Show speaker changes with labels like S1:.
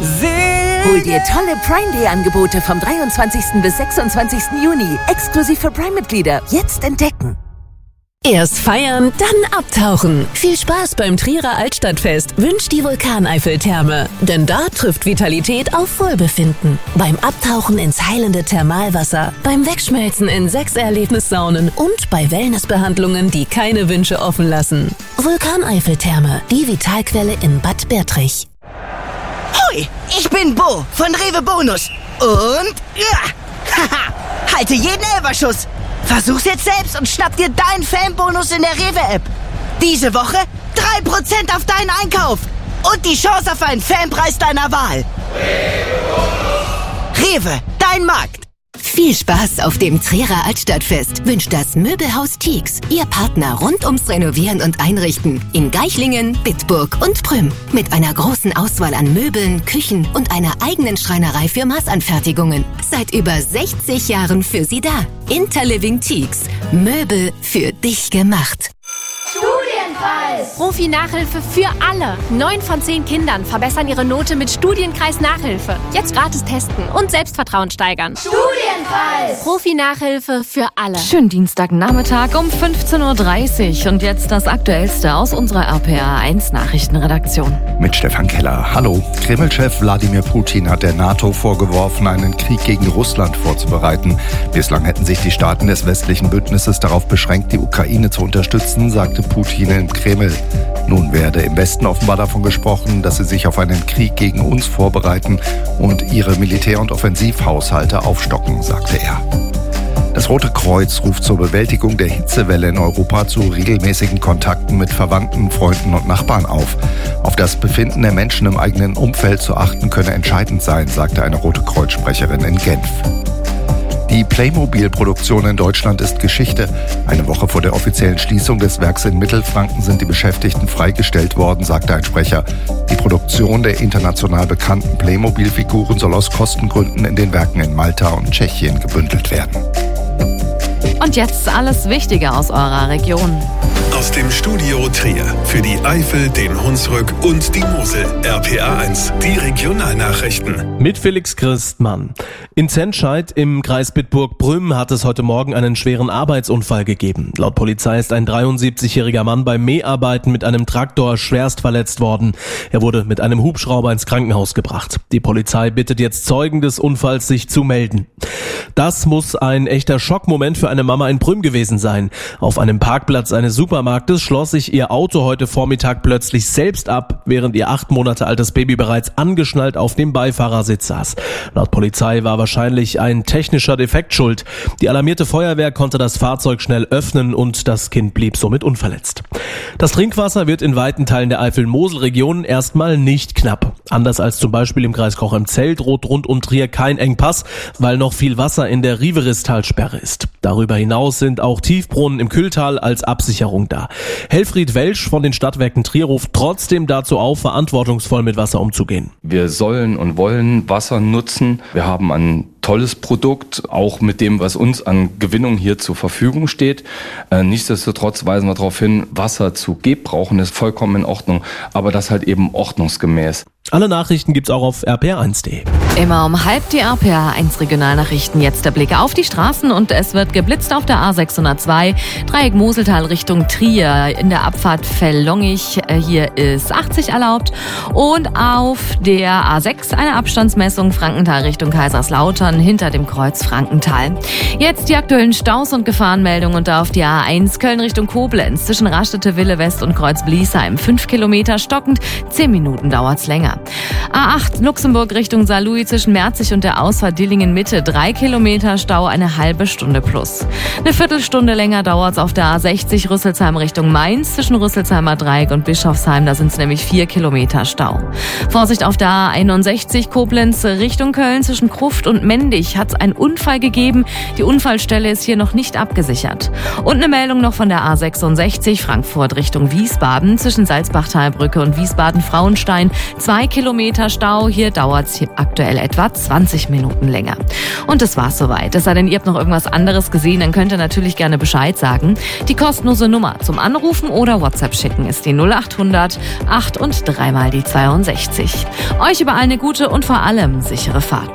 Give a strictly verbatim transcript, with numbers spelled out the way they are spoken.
S1: Hol dir tolle Prime Day Angebote vom dreiundzwanzigsten bis sechsundzwanzigsten Juni. Exklusiv für Prime-Mitglieder. Jetzt entdecken.
S2: Erst feiern, dann abtauchen. Viel Spaß beim Trierer Altstadtfest wünscht die Vulkaneifel-Therme. Denn da trifft Vitalität auf Wohlbefinden. Beim Abtauchen ins heilende Thermalwasser, beim Wegschmelzen in sechs Erlebnissaunen und bei Wellnessbehandlungen, die keine Wünsche offen lassen. Vulkaneifel-Therme, die Vitalquelle in Bad Bertrich.
S3: Hoi, ich bin Bo von Rewe Bonus. Und ja, haha, halte jeden Elberschuss. Versuch's jetzt selbst und schnapp dir deinen Fanbonus in der Rewe-App. Diese Woche drei Prozent auf deinen Einkauf und die Chance auf einen Fanpreis deiner Wahl. Rewe, dein Markt.
S2: Viel Spaß auf dem Trierer Altstadtfest wünscht das Möbelhaus Tieks, Ihr Partner rund ums Renovieren und Einrichten in Geichlingen, Bitburg und Prüm. Mit einer großen Auswahl an Möbeln, Küchen und einer eigenen Schreinerei für Maßanfertigungen. Seit über sechzig Jahren für Sie da. Interliving Tieks. Möbel für dich gemacht.
S4: Studienkreis! Profi-Nachhilfe für alle. Neun von zehn Kindern verbessern ihre Note mit Studienkreis-Nachhilfe. Jetzt gratis testen und Selbstvertrauen steigern. Studienkreis! Profi-Nachhilfe für alle.
S5: Schönen Dienstagnachmittag um fünfzehn Uhr dreißig und jetzt das Aktuellste aus unserer R P R eins Nachrichtenredaktion.
S6: Mit Stefan Keller. Hallo. Kreml-Chef Wladimir Putin hat der NATO vorgeworfen, einen Krieg gegen Russland vorzubereiten. Bislang hätten sich die Staaten des westlichen Bündnisses darauf beschränkt, die Ukraine zu unterstützen, sagte Putin im Kreml. Nun werde im Westen offenbar davon gesprochen, dass sie sich auf einen Krieg gegen uns vorbereiten und ihre Militär- und Offensivhaushalte aufstocken, sagte er. Das Rote Kreuz ruft zur Bewältigung der Hitzewelle in Europa zu regelmäßigen Kontakten mit Verwandten, Freunden und Nachbarn auf. Auf das Befinden der Menschen im eigenen Umfeld zu achten könne entscheidend sein, sagte eine Rote Kreuz-Sprecherin in Genf. Die Playmobil-Produktion in Deutschland ist Geschichte. Eine Woche vor der offiziellen Schließung des Werks in Mittelfranken sind die Beschäftigten freigestellt worden, sagte ein Sprecher. Die Produktion der international bekannten Playmobil-Figuren soll aus Kostengründen in den Werken in Malta und Tschechien gebündelt werden.
S5: Und jetzt alles Wichtige aus eurer Region.
S7: Aus dem Studio Trier für die Eifel, den Hunsrück und die Mosel. R P R eins, die Regionalnachrichten.
S8: Mit Felix Christmann. In Zentscheid im Kreis Bitburg-Prüm hat es heute Morgen einen schweren Arbeitsunfall gegeben. Laut Polizei ist ein dreiundsiebzigjähriger Mann beim Mäharbeiten mit einem Traktor schwerst verletzt worden. Er wurde mit einem Hubschrauber ins Krankenhaus gebracht. Die Polizei bittet jetzt Zeugen des Unfalls, sich zu melden. Das muss ein echter Schockmoment für eine Mama in Prüm gewesen sein. Auf einem Parkplatz eines Supermarktes schloss sich ihr Auto heute Vormittag plötzlich selbst ab, während ihr acht Monate altes Baby bereits angeschnallt auf dem Beifahrersitz saß. Laut Polizei war wahrscheinlich ein technischer Defekt schuld. Die alarmierte Feuerwehr konnte das Fahrzeug schnell öffnen und das Kind blieb somit unverletzt. Das Trinkwasser wird in weiten Teilen der Eifel-Mosel-Region erstmal nicht knapp. Anders als zum Beispiel im Kreis Koch-im-Zell droht rund um Trier kein Engpass, weil noch viel Wasser in der Riveristalsperre ist. Darüber hinaus sind auch Tiefbrunnen im Kühltal als Absicherung da. Helfried Welsch von den Stadtwerken Trier ruft trotzdem dazu auf, verantwortungsvoll mit Wasser umzugehen.
S9: Wir sollen und wollen Wasser nutzen. Wir haben ein tolles Produkt, auch mit dem, was uns an Gewinnung hier zur Verfügung steht. Äh, nichtsdestotrotz weisen wir darauf hin, Wasser zu gebrauchen ist vollkommen in Ordnung, aber das halt eben ordnungsgemäß.
S8: Alle Nachrichten gibt's auch auf r p r eins punkt d e.
S5: Immer um halb die R P R eins Regionalnachrichten. Jetzt der Blick auf die Straßen und es wird geblitzt auf der A sechshundertzwei, Dreieck Moseltal Richtung Trier. In der Abfahrt Fellongich, hier ist achtzig erlaubt. Und auf der A sechs eine Abstandsmessung Frankenthal Richtung Kaiserslautern hinter dem Kreuz Frankenthal. Jetzt die aktuellen Staus und Gefahrenmeldungen und auf die A eins Köln Richtung Koblenz zwischen Rastete, Wille West und Kreuz Bliesheim. Fünf Kilometer stockend, zehn Minuten dauert's länger. A acht Luxemburg Richtung Saarlouis zwischen Merzig und der Ausfahrt Dillingen Mitte. Drei Kilometer Stau, eine halbe Stunde plus. Eine Viertelstunde länger dauert's auf der A sechzig Rüsselsheim Richtung Mainz zwischen Rüsselsheimer Dreieck und Bischofsheim. Da sind's nämlich vier Kilometer Stau. Vorsicht auf der A einundsechzig Koblenz Richtung Köln zwischen Kruft und Mendig hat's einen Unfall gegeben. Die Unfallstelle ist hier noch nicht abgesichert. Und eine Meldung noch von der A sechsundsechzig Frankfurt Richtung Wiesbaden zwischen Salzbachtalbrücke und Wiesbaden-Frauenstein. Zwei Kilometer Kilometer Stau. Hier dauert es aktuell etwa zwanzig Minuten länger. Und das war's soweit. Es sei denn, ihr habt noch irgendwas anderes gesehen, dann könnt ihr natürlich gerne Bescheid sagen. Die kostenlose Nummer zum Anrufen oder WhatsApp schicken ist die null acht hundert acht und dreimal die zweiundsechzig. Euch überall eine gute und vor allem sichere Fahrt.